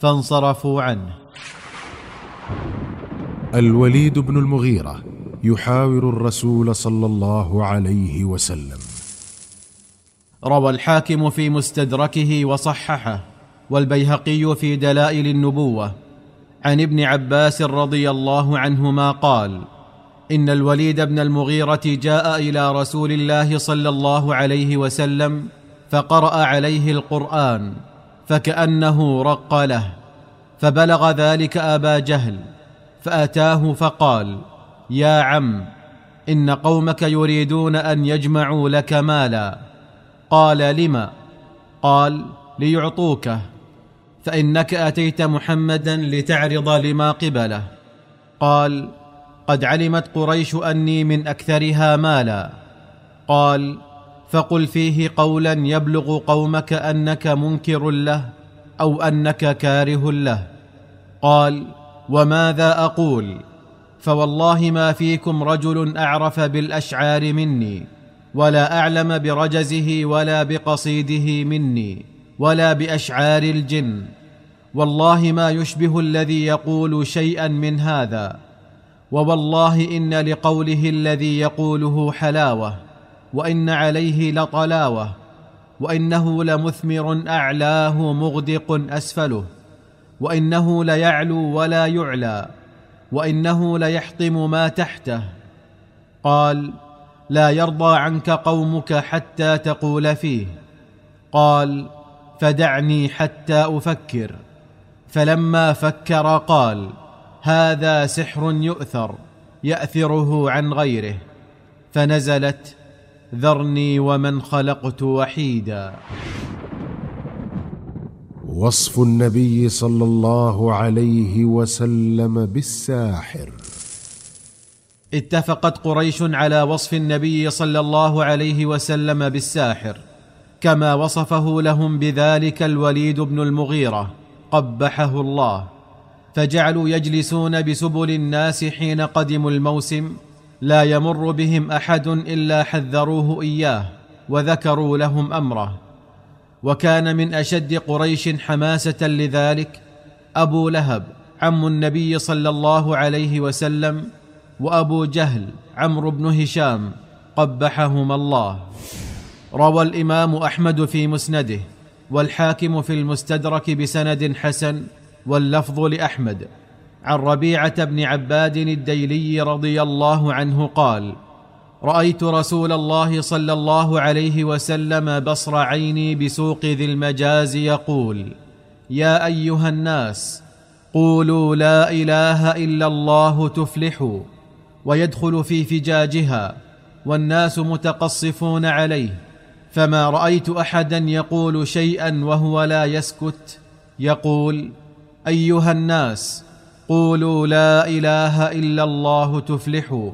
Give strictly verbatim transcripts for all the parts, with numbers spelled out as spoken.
فانصرفوا عنه. الوليد بن المغيرة يحاور الرسول صلى الله عليه وسلم. روى الحاكم في مستدركه وصححه، والبيهقي في دلائل النبوة، عن ابن عباس رضي الله عنهما قال: إن الوليد بن المغيرة جاء إلى رسول الله صلى الله عليه وسلم فقرأ عليه القرآن فكأنه رق له، فبلغ ذلك أبا جهل فأتاه فقال: يا عم، إن قومك يريدون أن يجمعوا لك مالا. قال: لم؟ قال: ليعطوكه، فإنك أتيت محمدا لتعرض لما قبله. قال: قد علمت قريش أني من أكثرها مالا. قال: فقل فيه قولا يبلغ قومك أنك منكر له أو أنك كاره له. قال: وماذا أقول؟ فوالله ما فيكم رجل أعرف بالأشعار مني، ولا أعلم برجزه ولا بقصيده مني، ولا بأشعار الجن. والله ما يشبه الذي يقول شيئا من هذا، ووالله إن لقوله الذي يقوله حلاوة، وإن عليه لطلاوة، وإنه لمثمر أعلاه مغدق أسفله، وإنه ليعلو ولا يعلى، وإنه ليحطم ما تحته. قال: لا يرضى عنك قومك حتى تقول فيه. قال: فدعني حتى أفكر. فلما فكر قال: هذا سحر يؤثر يأثره عن غيره. فنزلت: ذرني ومن خلقت وحيدا. وصف النبي صلى الله عليه وسلم بالساحر. اتفقت قريش على وصف النبي صلى الله عليه وسلم بالساحر، كما وصفه لهم بذلك الوليد بن المغيرة قبحه الله، فجعلوا يجلسون بسبل الناس حين قدموا الموسم، لا يمر بهم أحد إلا حذروه إياه وذكروا لهم أمره. وكان من أشد قريش حماسة لذلك أبو لهب عم النبي صلى الله عليه وسلم، وأبو جهل عمرو بن هشام قبحهما الله. روى الإمام أحمد في مسنده، والحاكم في المستدرك بسند حسن، واللفظ لأحمد، عن ربيعة بن عباد الديلي رضي الله عنه قال: رأيت رسول الله صلى الله عليه وسلم بصر عيني بسوق ذي المجاز يقول: يا أيها الناس، قولوا لا إله إلا الله تفلحوا، ويدخل في فجاجها، والناس متقصفون عليه، فما رأيت أحدا يقول شيئا وهو لا يسكت، يقول: أيها الناس، قولوا لا إله إلا الله تفلحوا،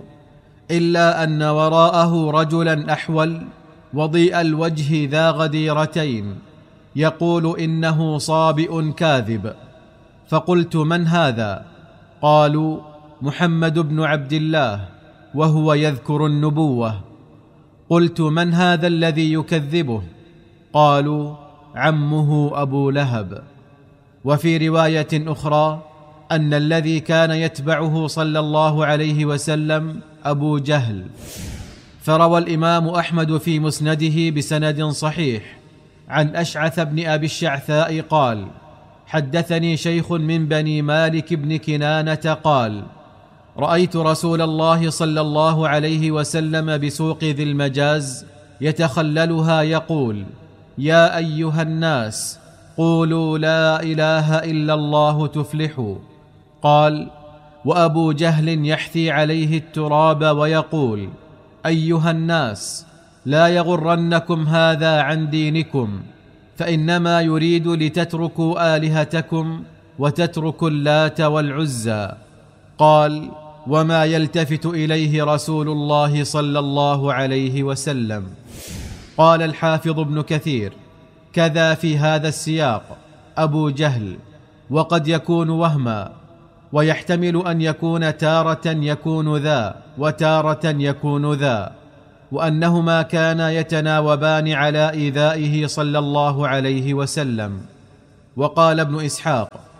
إلا أن وراءه رجلا أحول وضيء الوجه ذا غديرتين يقول إنه صابئ كاذب. فقلت: من هذا؟ قالوا: محمد بن عبد الله، وهو يذكر النبوة. قلت: من هذا الذي يكذبه؟ قالوا: عمه أبو لهب. وفي رواية أخرى أن الذي كان يتبعه صلى الله عليه وسلم أبو جهل. فروى الإمام أحمد في مسنده بسند صحيح عن أشعث بن أبي الشعثاء قال: حدثني شيخ من بني مالك بن كنانة قال: رأيت رسول الله صلى الله عليه وسلم بسوق ذي المجاز يتخللها يقول: يا أيها الناس، قولوا لا إله إلا الله تفلحوا. قال: وأبو جهل يحثي عليه التراب ويقول: أيها الناس، لا يغرنكم هذا عن دينكم، فإنما يريد لتتركوا آلهتكم وتتركوا اللات والعزى. قال: وما يلتفت إليه رسول الله صلى الله عليه وسلم. قال الحافظ ابن كثير: كذا في هذا السياق أبو جهل، وقد يكون وهما، ويحتمل أن يكون تارة يكون ذا وتارة يكون ذا، وأنهما كانا يتناوبان على إيذائه صلى الله عليه وسلم. وقال ابن إسحاق: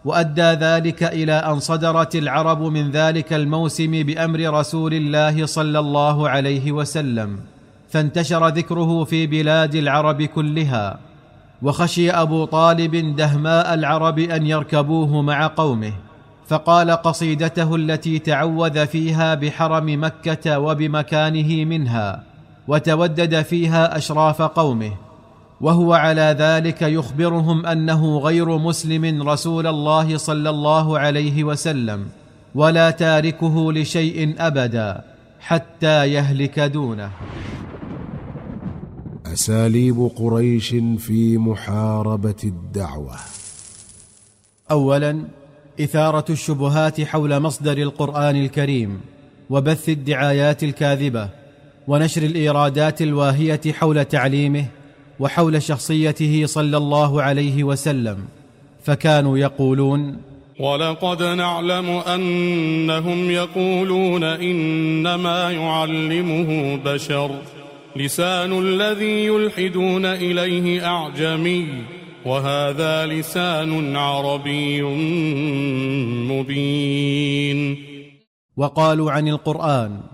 وادى ذلك الى ان صدرت العرب من ذلك الموسم بامر رسول الله صلى الله عليه وسلم، فانتشر ذكره في بلاد العرب كلها. وخشي ابو طالب دهماء العرب ان يركبوه مع قومه، فقال قصيدته التي تعوذ فيها بحرم مكه وبمكانه منها، وتودد فيها اشراف قومه، وهو على ذلك يخبرهم انه غير مسلم رسول الله صلى الله عليه وسلم، ولا تاركه لشيء ابدا حتى يهلك دونه. أساليب قريش في محاربة الدعوة. اولا، اثاره الشبهات حول مصدر القرآن الكريم، وبث الدعايات الكاذبة، ونشر الايرادات الواهية حول تعليمه وحول شخصيته صلى الله عليه وسلم، فكانوا يقولون: ولقد نعلم أنهم يقولون إنما يعلمه بشر، لسان الذي يلحدون إليه أعجمي، وهذا لسان عربي مبين. وقالوا عن القرآن: